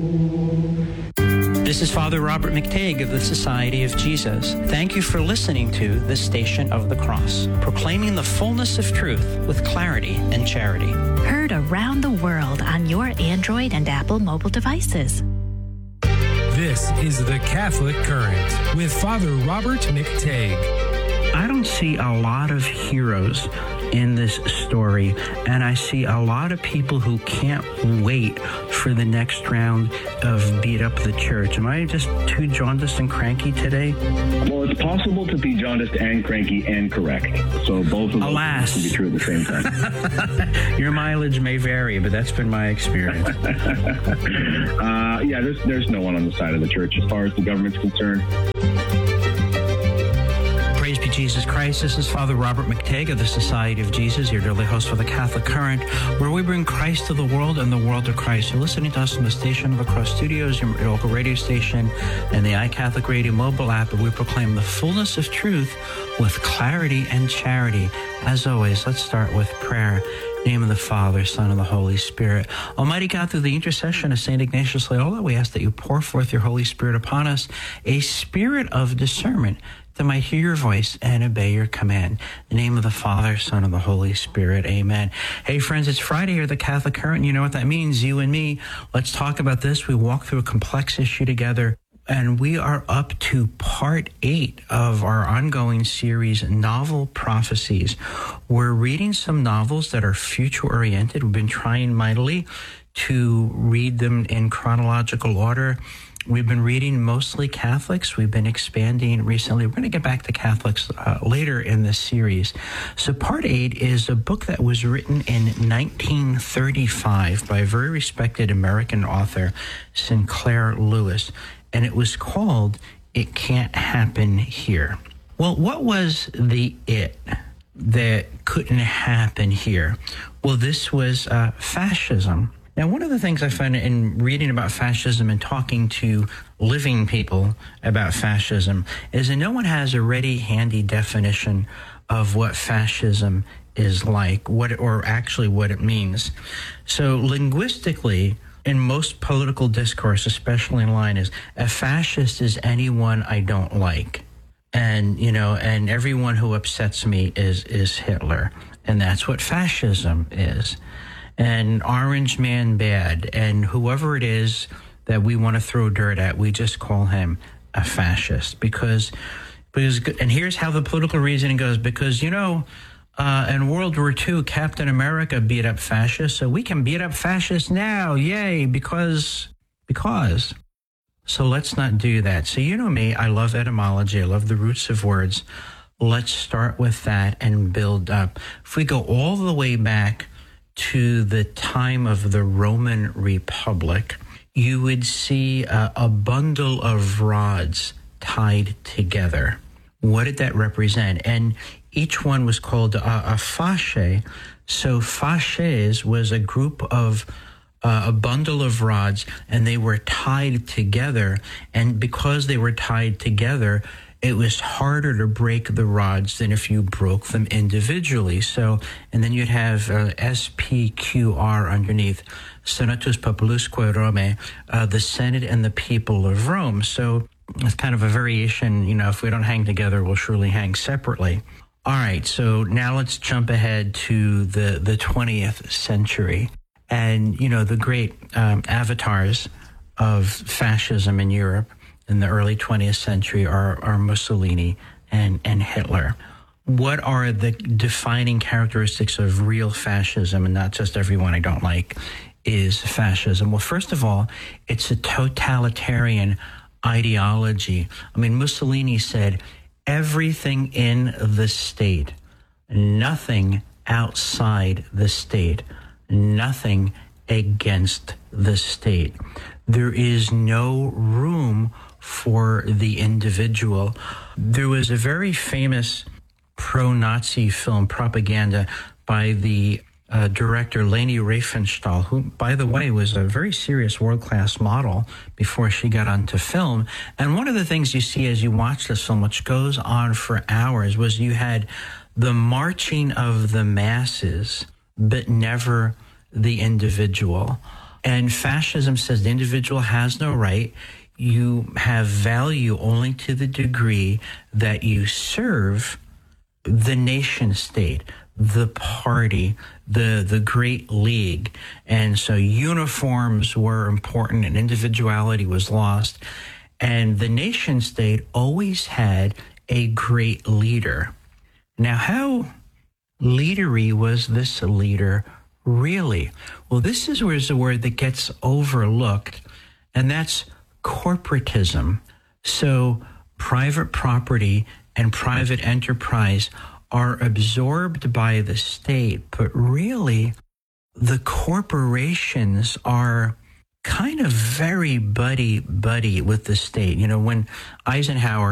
This is Father Robert McTague of the Society of Jesus. Thank you for listening to The Station of the Cross, proclaiming the fullness of truth with clarity and charity. Heard around the world on your Android and Apple mobile devices. This is The Catholic Current with Father Robert McTague. I don't see a lot of heroes in this story, and I see a lot of people who can't wait for the next round of Beat Up the Church. Am I just too jaundiced and cranky today? Well, it's possible to be jaundiced and cranky and correct. So both of those can be true at the same time. Your mileage may vary, but that's been my experience. There's no one on the side of the church as far as the government's concerned. Praise be Jesus Christ. This is Father Robert McTague of the Society of Jesus, your daily host for the Catholic Current, where we bring Christ to the world and the world to Christ. You're listening to us from the Station of the Cross Studios, your local radio station, and the iCatholic Radio mobile app, and we proclaim the fullness of truth with clarity and charity. As always, let's start with prayer. In the name of the Father, Son, and the Holy Spirit. Almighty God, through the intercession of St. Ignatius Loyola, we ask that you pour forth your Holy Spirit upon us, a spirit of discernment, that might hear your voice and obey your command. In the name of the Father, Son, and the Holy Spirit. Amen. Hey, friends, it's Friday here at the Catholic Current. You know what that means, you and me. Let's talk about this. We walk through a complex issue together, and we are up to part 8 of our ongoing series, Novel Prophecies. We're reading some novels that are future-oriented. We've been trying mightily to read them in chronological order. We've been reading mostly Catholics. We've been expanding recently. We're going to get back to Catholics later in this series. So part 8 is a book that was written in 1935 by a very respected American author, Sinclair Lewis, and it was called It Can't Happen Here. Well, what was the it that couldn't happen here? Well, this was fascism. Now, one of the things I found in reading about fascism and talking to living people about fascism is that no one has a ready, handy definition of what fascism is like, what it means. So linguistically, in most political discourse, especially online, is a fascist is anyone I don't like. And, and everyone who upsets me is Hitler. And that's what fascism is. And Orange Man bad, and whoever it is that we want to throw dirt at, we just call him a fascist. Because, and here's how the political reasoning goes, because, in World War II, Captain America beat up fascists, so we can beat up fascists now, yay, because. So let's not do that. So you know me, I love etymology, I love the roots of words. Let's start with that and build up. If we go all the way back to the time of the Roman Republic, you would see a bundle of rods tied together. What did that represent? And each one was called a fasce. So fasces was a group of a bundle of rods, and they were tied together. And because they were tied together, it was harder to break the rods than if you broke them individually. So, and then you'd have SPQR underneath, Senatus Populusque Romae, the Senate and the people of Rome. So it's kind of a variation, if we don't hang together, we'll surely hang separately. All right, so now let's jump ahead to the 20th century. And, the great avatars of fascism in Europe in the early 20th century are Mussolini and Hitler. What are the defining characteristics of real fascism, and not just everyone I don't like, is fascism? Well, first of all, it's a totalitarian ideology. Mussolini said, everything in the state, nothing outside the state, nothing against the state. There is no room for the individual. There was a very famous pro-Nazi film, Propaganda, by the director Leni Riefenstahl, who, by the way, was a very serious world-class model before she got onto film. And one of the things you see as you watch this film, which goes on for hours, was you had the marching of the masses, but never the individual. And fascism says the individual has no right. You have value only to the degree that you serve the nation state, the party, the great league. And so uniforms were important and individuality was lost. And the nation state always had a great leader. Now, how leadery was this leader really? Well, this is where the word that gets overlooked, and that's corporatism. So private property and private enterprise are absorbed by the state, but really the corporations are kind of very buddy with the state. You know, when Eisenhower